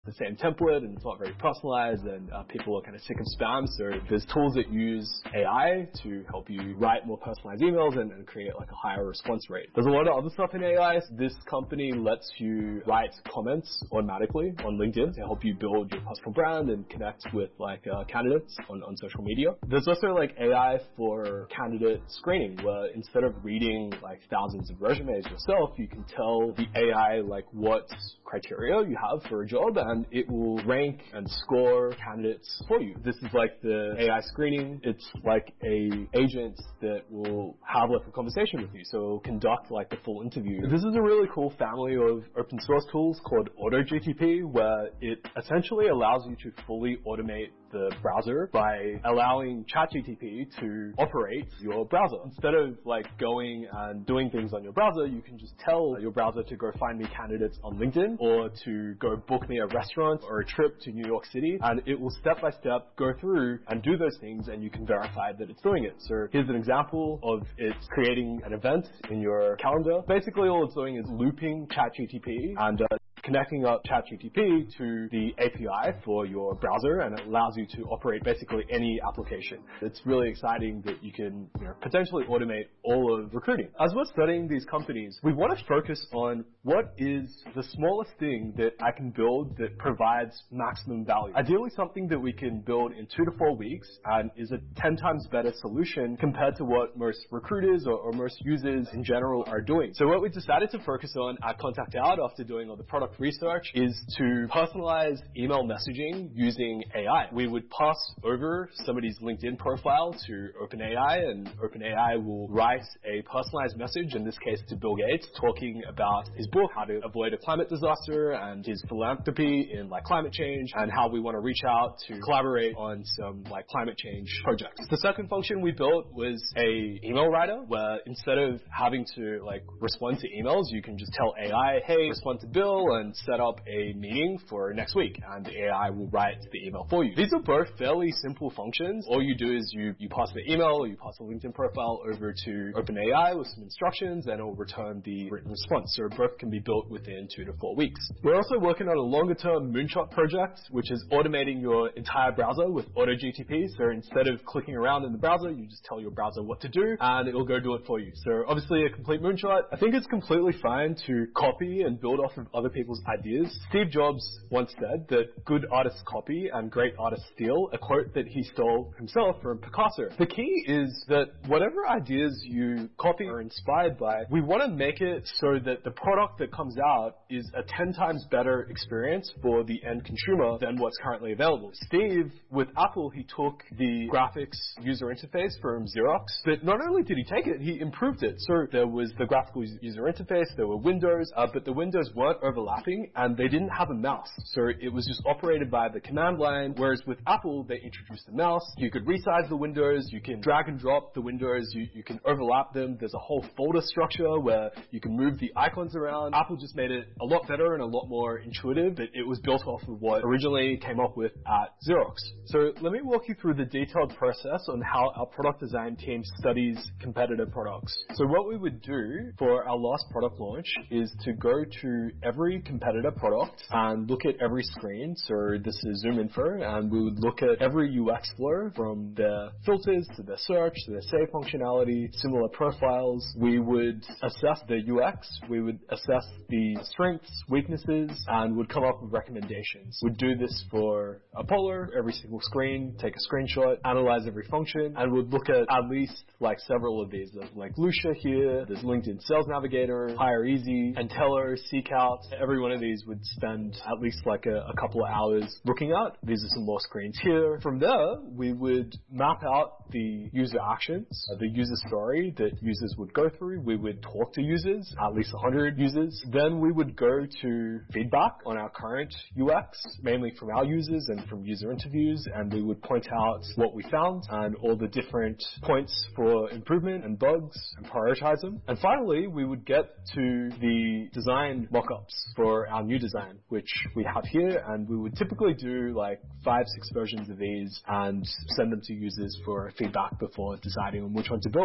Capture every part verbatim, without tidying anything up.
the same template and it's not very personalized and uh, people are kind of sick of spam. So there's tools that use A I to help you write more personalized emails and, and create like a higher response rate. There's a lot of other stuff in A I. This company lets you write comments automatically on LinkedIn to help you build your personal brand and connect with like uh, candidates on, on social media. There's also like A I for candidate screening where instead of reading like thousands of resumes yourself, you can tell the A I like what criteria you have for a job and it will rank and score candidates for you. This is like the A I screening. It's like a agent that will have like a conversation with you. So it'll conduct like the full interview. This is a really cool family of open source tools called AutoGTP where it essentially allows you to fully automate the browser by allowing ChatGTP to operate your browser. Instead of like going and doing things on your browser, you can just tell your browser to go find me candidates on LinkedIn or to go book me a restaurant or a trip to New York City, and it will step by step go through and do those things and you can verify that it's doing it. So here's an example of it creating an event in your calendar. Basically all it's doing is looping ChatGTP and uh, connecting up ChatGTP to the A P I for your browser, and it allows you to operate basically any application. It's really exciting that you can you know, potentially automate all of recruiting. As we're studying these companies, we want to focus on what is the smallest thing that I can build that provides maximum value. Ideally something that we can build in two to four weeks and is a ten times better solution compared to what most recruiters or, or most users in general are doing. So what we decided to focus on at Contact Out after doing all the product research is to personalize email messaging using A I. We would pass over somebody's LinkedIn profile to OpenAI, and OpenAI will write a personalized message, in this case to Bill Gates, talking about his book, How to Avoid a Climate Disaster, and his philanthropy in like climate change, and how we want to reach out to collaborate on some like climate change projects. The second function we built was a email writer, where instead of having to like respond to emails, you can just tell A I, hey, respond to Bill and set up a meeting for next week, and the A I will write the email for you. These are both fairly simple functions. All you do is you, you pass the email or you pass a LinkedIn profile over to OpenAI with some instructions and it will return the written response. So both can be built within two to four weeks. We're also working on a longer term moonshot project, which is automating your entire browser with AutoGTP. So instead of clicking around in the browser, you just tell your browser what to do and it will go do it for you. So obviously a complete moonshot. I think it's completely fine to copy and build off of other people's ideas. Steve Jobs once said that good artists copy and great artists steal, a quote that he stole himself from Picasso. The key is that whatever ideas you copy or inspired by, we want to make it so that the product that comes out is a ten times better experience for the end consumer than what's currently available. Steve, with Apple, he took the graphics user interface from Xerox, but not only did he take it, he improved it. So there was the graphical user interface, there were windows, uh, but the windows weren't overlapping and they didn't have a mouse. So it was just operated by the command line, whereas with Apple, they introduced the mouse. You could resize the windows, you can drag and drop the windows, you, you can overlap them. There's a whole folder structure where you can move the icons around. Apple just made it a lot better and a lot more intuitive, but it was built off of what originally came up with at Xerox. So let me walk you through the detailed process on how our product design team studies competitor products. So what we would do for our last product launch is to go to every competitor product and look at every screen. So this is ZoomInfo, and we would look at every U X flow from their filters to their search to their save functionality, similar profiles. We would assess the U X, we would assess the strengths, weaknesses, and would come up with recommendations. We'd do this for Apollo, every single screen, take a screenshot, analyze every function, and we'd look at at least like several of these. There's like Lucia here, there's LinkedIn Sales Navigator, Hire Easy, Entello, Seekout. Every one of these would spend at least like a, a couple of hours looking at. These are some more screens here. From there, we would map out the user actions, uh, the user story that users would go through. We would talk to users, at least one hundred users. Then we would go to feedback on our current U X, mainly from our users and from user interviews, and we would point out what we found and all the different points for improvement and bugs and prioritize them. And finally, we would get to the design mockups for our new design, which we have here, and we would typically do like five, six versions of these and send them to users for feedback before deciding on which one to build. It's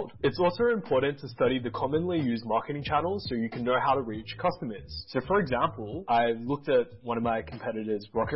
also important to study the commonly used marketing channels so you can know how to reach customers. So for example, I looked at one of my competitors, Rocket